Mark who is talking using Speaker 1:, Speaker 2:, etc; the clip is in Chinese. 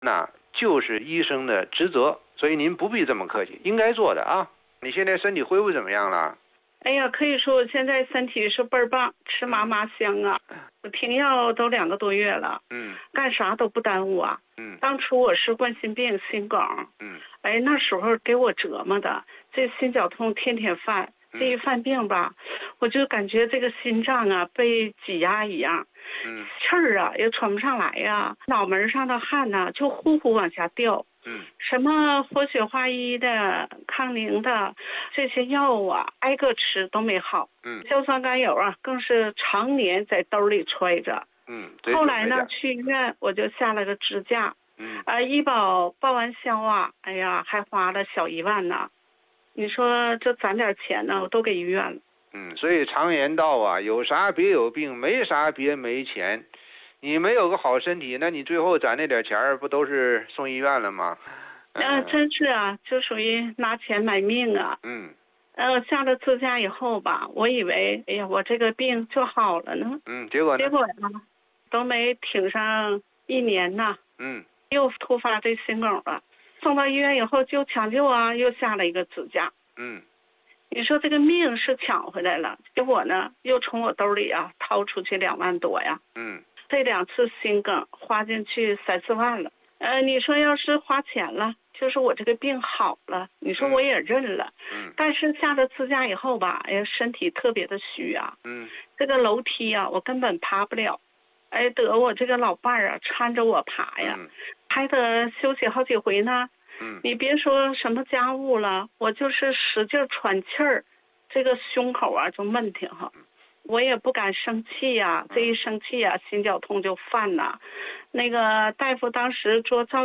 Speaker 1: 那就是医生的职责，所以您不必这么客气，应该做的啊。你现在身体恢复怎么样了？
Speaker 2: 哎呀，可以说我现在身体是倍儿棒，吃嘛嘛香啊！我停药都2个多月了，干啥都不耽误啊。当初我是冠心病、心梗，哎，那时候给我折磨的，这心绞痛天天犯，这一犯病吧，我就感觉这个心脏啊被挤压一样，气儿啊也喘不上来呀，脑门上的汗呐就呼呼往下掉。什么活血化瘀的、抗凝的这些药啊，挨个吃都没好。硝酸甘油啊，更是常年在兜里揣着。后来呢，去医院我就下了个支架。医保报完销啊，哎呀，还花了小1万呢。你说这攒点钱呢，我都给医院了。
Speaker 1: 所以常言道啊，有啥别有病，没啥别没钱。你没有个好身体，那你最后攒那点钱不都是送医院了吗？
Speaker 2: 真是啊，就属于拿钱买命啊。下了支架以后吧，我以为，哎呀，我这个病就好了呢。
Speaker 1: 结果
Speaker 2: 呢，都没挺上1年呢。又突发这心梗了，送到医院以后就抢救啊，又下了一个支架。你说这个命是抢回来了，结果呢，又从我兜里啊掏出去2万多呀。这2次心梗花进去3、4万了。你说要是花钱了，就是我这个病好了，你说我也认了。但是下了支架以后吧，哎呀，身体特别的虚啊。这个楼梯啊，我根本爬不了。哎，得我这个老伴儿啊搀着我爬呀，还得休息好几回呢。你别说什么家务了，我就是使劲喘气儿，这个胸口啊就闷挺哈。我也不敢生气呀，这一生气呀，心绞痛就犯呐。那个大夫当时做照